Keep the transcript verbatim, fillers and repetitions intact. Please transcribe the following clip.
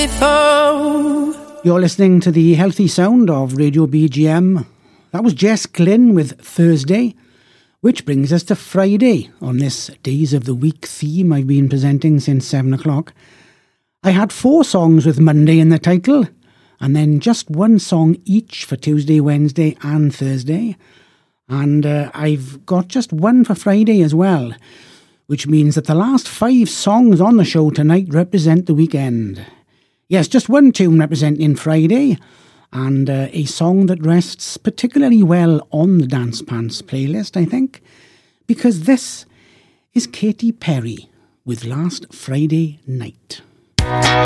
You're listening to the healthy sound of Radio B G M. That was Jess Glynn with Thursday, which brings us to Friday on this Days of the Week theme I've been presenting since seven o'clock. I had four songs with Monday in the title, and then just one song each for Tuesday, Wednesday and Thursday. And uh, I've got just one for Friday as well, which means that the last five songs on the show tonight represent the weekend. Yes, just one tune representing Friday, and uh, a song that rests particularly well on the Dance Pants playlist, I think, because this is Katy Perry with Last Friday Night.